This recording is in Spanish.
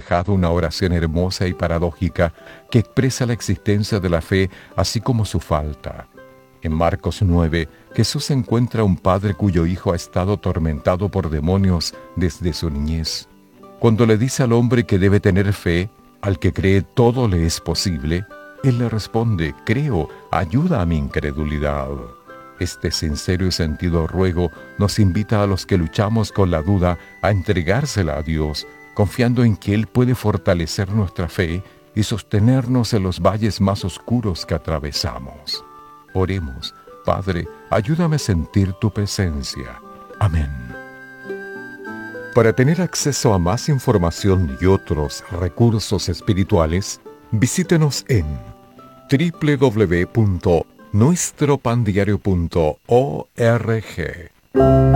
dejado una oración hermosa y paradójica que expresa la existencia de la fe así como su falta. En Marcos 9, Jesús encuentra a un padre cuyo hijo ha estado atormentado por demonios desde su niñez. Cuando le dice al hombre que debe tener fe, al que cree todo le es posible, él le responde: creo, ayuda a mi incredulidad. Este sincero y sentido ruego nos invita a los que luchamos con la duda a entregársela a Dios, confiando en que Él puede fortalecer nuestra fe y sostenernos en los valles más oscuros que atravesamos. Oremos. Padre, ayúdame a sentir tu presencia. Amén. Para tener acceso a más información y otros recursos espirituales, visítenos en www.nuestropandiario.org.